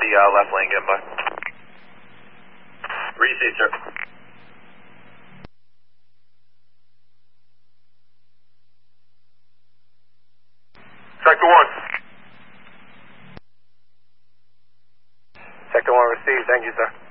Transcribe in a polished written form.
the left lane getting by. Receive, sir. Sector 1. Sector 1 received. Thank you, sir.